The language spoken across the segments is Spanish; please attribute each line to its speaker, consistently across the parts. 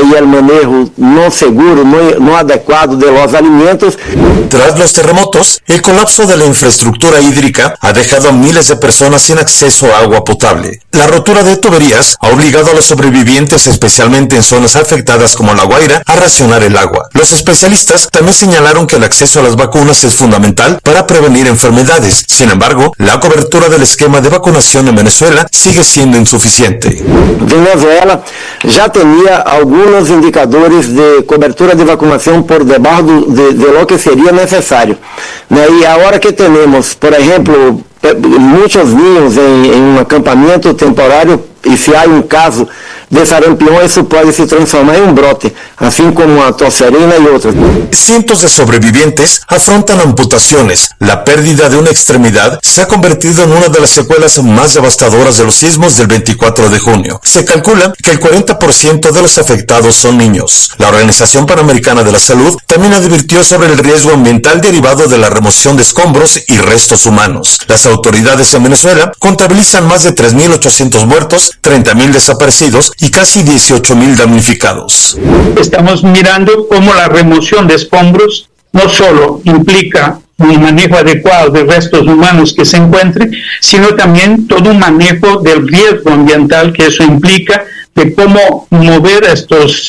Speaker 1: y el manejo no seguro, no adecuado de los alimentos.
Speaker 2: Tras los terremotos, el colapso de la infraestructura hídrica ha dejado a miles de personas sin acceso a agua potable. La rotura de tuberías ha obligado a los sobrevivientes, especialmente en zonas afectadas como La Guaira, a racionar el agua. Los especialistas también señalaron que el acceso a las vacunas es fundamental para prevenir enfermedades. Sin embargo, la cobertura del esquema de vacunación en Venezuela sigue siendo insuficiente.
Speaker 1: Venezuela ya tenía algunos indicadores de cobertura de vacunación por debajo de lo que sería necesario. Y ahora que tenemos, por ejemplo, muchos niños en un acampamento temporário, y si hay un caso de sarampión, eso puede se transformar en un brote, así como a tosferina y otros.
Speaker 2: Cientos de sobrevivientes afrontan amputaciones. La pérdida de una extremidad se ha convertido en una de las secuelas más devastadoras de los sismos del 24 de junio. Se calcula que el 40% de los afectados son niños. La Organización Panamericana de la Salud también advirtió sobre el riesgo ambiental derivado de la remoción de escombros y restos humanos. Las autoridades en Venezuela contabilizan más de 3.800 muertos, 30.000 desaparecidos y casi 18.000 damnificados.
Speaker 3: Estamos mirando cómo la remoción de escombros no solo implica un manejo adecuado de restos humanos que se encuentren, sino también todo un manejo del riesgo ambiental que eso implica, de cómo mover estos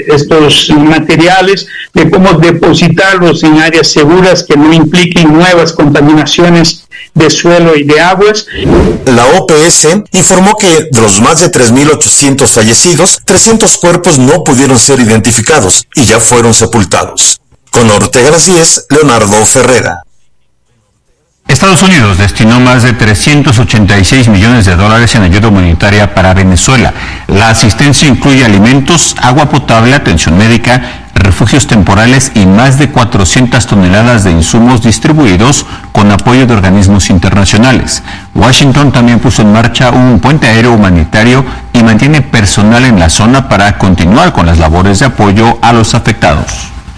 Speaker 3: materiales, de cómo depositarlos en áreas seguras que no impliquen nuevas contaminaciones de suelo y de aguas.
Speaker 2: La OPS informó que de los más de 3.800 fallecidos, 300 cuerpos no pudieron ser identificados y ya fueron sepultados. Con Ortega Las 10, Leonardo Ferrera.
Speaker 4: Estados Unidos destinó más de $386 millones en ayuda humanitaria para Venezuela. La asistencia incluye alimentos, agua potable, atención médica, refugios temporales y más de 400 toneladas de insumos distribuidos con apoyo de organismos internacionales. Washington también puso en marcha un puente aéreo humanitario y mantiene personal en la zona para continuar con las labores de apoyo a los afectados.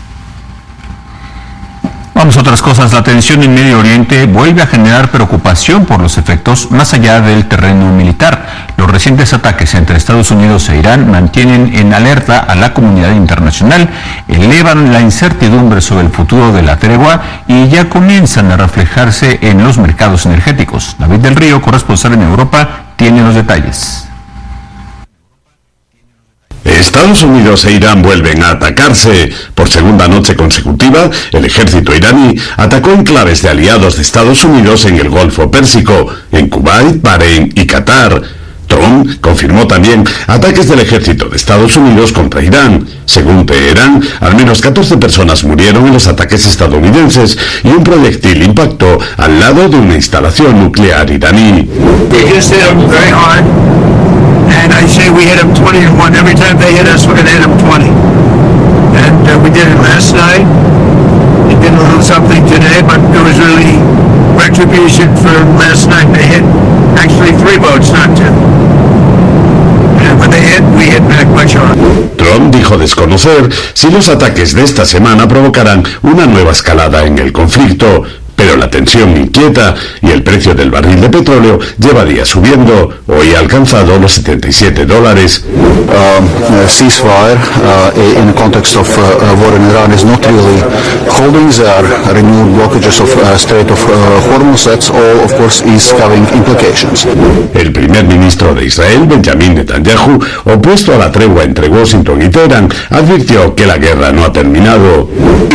Speaker 4: Vamos a otras cosas. La tensión en Medio Oriente vuelve a generar preocupación por los efectos más allá del terreno militar. Los recientes ataques entre Estados Unidos e Irán mantienen en alerta a la comunidad internacional, elevan la incertidumbre sobre el futuro de la tregua y ya comienzan a reflejarse en los mercados energéticos. David del Río, corresponsal en Europa, tiene los detalles.
Speaker 5: Estados Unidos e Irán vuelven a atacarse. Por segunda noche consecutiva, el ejército iraní atacó enclaves de aliados de Estados Unidos en el Golfo Pérsico, en Kuwait, Bahrein y Qatar. Trump confirmó también ataques del ejército de Estados Unidos contra Irán. Según Teherán, al menos 14 personas murieron en los ataques estadounidenses y un proyectil impactó al lado de una instalación nuclear iraní.
Speaker 6: And I say we hit them 20-1. Every time they hit us, we're going to hit them 20. And we did it last night. It did a little something today, but it was really retribution for last night. They hit actually 3 boats, not 2. And when they hit, we hit back much harder.
Speaker 5: Trump dijo desconocer si los ataques de esta semana provocarán una nueva escalada en el conflicto. Pero la tensión inquieta y el precio del barril de petróleo lleva días subiendo. Hoy ha alcanzado los $77.
Speaker 7: Ceasefire in the context of war in Iran is not really holding. There are renewed blockages of Strait of Hormuz. That's all, of course, is having implications.
Speaker 5: El primer ministro de Israel, Benjamin Netanyahu, opuesto a la tregua entre Washington y Teherán, advirtió que la guerra no ha terminado.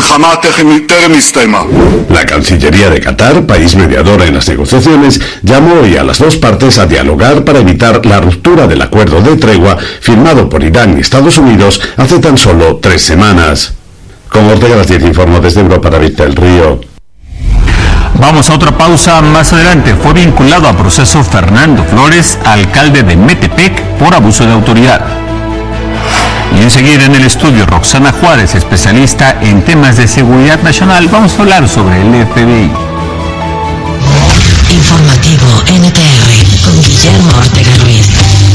Speaker 5: La Cancillería de Qatar, país mediador en las negociaciones, llamó hoy a las dos partes a dialogar para evitar la ruptura del acuerdo de tregua firmado por Irán y Estados Unidos hace tan solo 3 semanas. Con Ortega Las 10 informó desde Europa, David del Río.
Speaker 4: Vamos a otra pausa. Más adelante fue vinculado a proceso Fernando Flores, alcalde de Metepec, por abuso de autoridad. Y enseguida en el estudio, Roxana Juárez, especialista en temas de seguridad nacional. Vamos a hablar sobre el FBI.
Speaker 8: Informativo NTR con Guillermo Ortega Ruiz.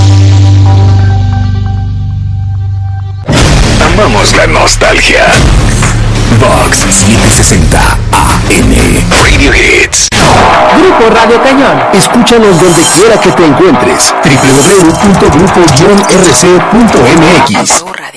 Speaker 9: Amamos la nostalgia. Vox 760 AM Radio Hits.
Speaker 10: Grupo Radio Cañón. Escúchanos donde quiera que te encuentres. www.grupo-rc.mx.